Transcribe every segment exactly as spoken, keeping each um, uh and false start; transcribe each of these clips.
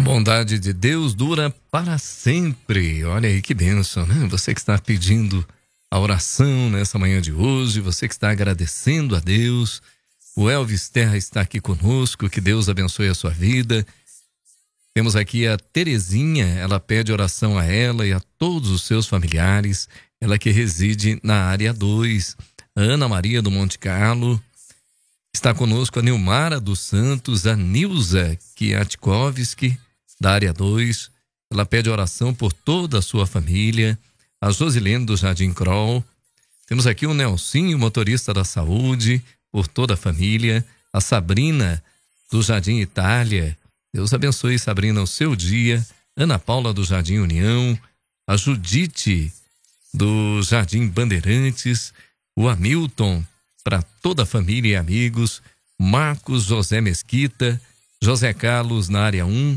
bondade de Deus dura para sempre. Olha aí que bênção, né? Você que está pedindo a oração nessa manhã de hoje, você que está agradecendo a Deus. O Elvis Terra está aqui conosco, que Deus abençoe a sua vida. Temos aqui a Terezinha, ela pede oração a ela e a todos os seus familiares. Ela que reside na área dois. A Ana Maria do Monte Carlo. Está conosco a Nilmara dos Santos, a Nilza Kiatkovski, da área dois. Ela pede oração por toda a sua família. A Josilene do Jardim Kroll. Temos aqui o Nelsinho, motorista da saúde, por toda a família. A Sabrina do Jardim Itália. Deus abençoe, Sabrina, o seu dia. Ana Paula do Jardim União. A Judite do Jardim Bandeirantes. O Hamilton, para toda a família e amigos. Marcos José Mesquita. José Carlos na área um.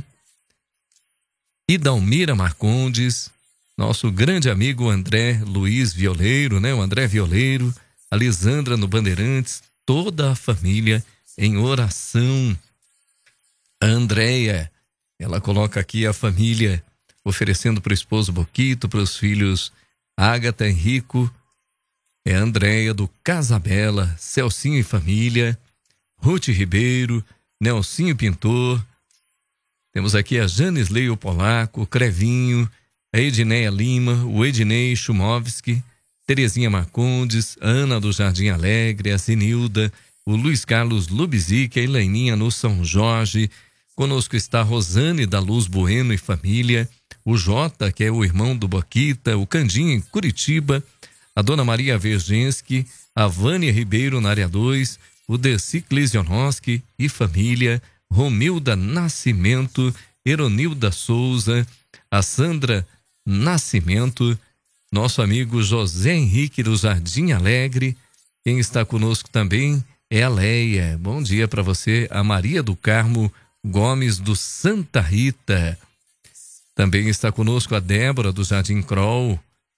E Dalmira Marcondes. Nosso grande amigo André Luiz Violeiro, né? O André Violeiro. A Lisandra no Bandeirantes. Toda a família em oração. A Andréia, ela coloca aqui a família oferecendo para o esposo Boquito, para os filhos Ágata, Henrico. É a Andréia do Casabela, Celcinho e família. Ruth Ribeiro, Nelsinho Pintor. Temos aqui a Janisleio o Polaco, o Crevinho, a Edneia Lima, o Ednei Chumovski, Terezinha Marcondes, a Ana do Jardim Alegre, a Zinilda, o Luiz Carlos Lubizic, a Elaininha no São Jorge. Conosco está a Rosane da Luz Bueno e família, o Jota, que é o irmão do Boquita, o Candinho em Curitiba, a Dona Maria Vergenski, a Vânia Ribeiro na área dois, o Desi Klesionoski e família, Romilda Nascimento, Eronilda Souza, a Sandra Nascimento, nosso amigo José Henrique do Jardim Alegre. Quem está conosco também é a Leia. Bom dia para você, a Maria do Carmo Gomes do Santa Rita. Também está conosco a Débora do Jardim Kroll,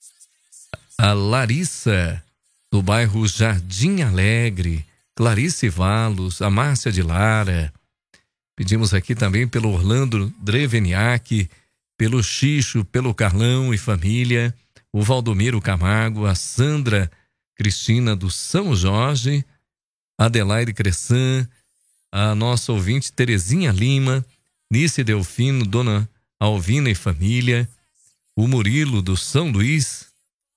a Larissa do bairro Jardim Alegre, Clarice Valos, a Márcia de Lara. Pedimos aqui também pelo Orlando Dreveniak, pelo Xixo, pelo Carlão e família, o Valdomiro Camargo, a Sandra Cristina do São Jorge, Adelaide Cressan, a nossa ouvinte Terezinha Lima, Nice Delfino, Dona Alvina e família, o Murilo do São Luís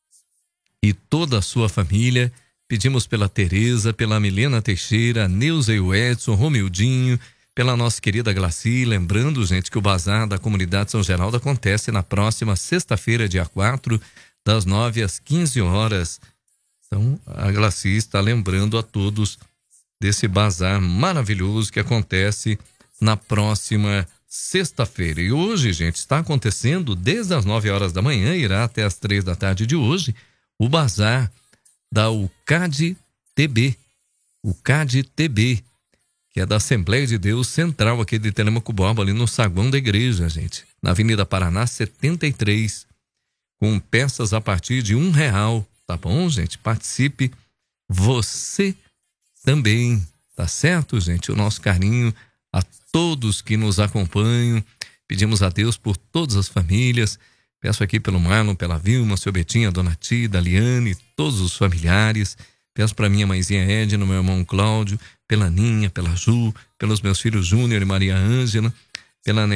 e toda a sua família. Pedimos pela Tereza, pela Milena Teixeira, a Neuza e o Edson, Romildinho, pela nossa querida Glaci. Lembrando, gente, que o Bazar da Comunidade São Geraldo acontece na próxima sexta-feira, dia quatro, das nove às quinze horas. Então, a Glaci está lembrando a todos desse bazar maravilhoso que acontece na próxima sexta-feira. E hoje, gente, está acontecendo desde as nove horas da manhã, irá até as três da tarde de hoje, o bazar da U C A D T B. O C A D T B, que é da Assembleia de Deus Central aqui de Telêmaco Borba, ali no saguão da igreja, gente. Na Avenida Paraná, setenta e três, com peças a partir de um real. Tá bom, gente? Participe. Você também, tá certo, gente? O nosso carinho a todos que nos acompanham. Pedimos a Deus por todas as famílias. Peço aqui pelo Marlon, pela Vilma, seu Betinho, a Dona Tida, a Liane, todos os familiares. Peço para minha mãezinha Edna, meu irmão Cláudio, pela Ninha, pela Ju, pelos meus filhos Júnior e Maria Ângela, pela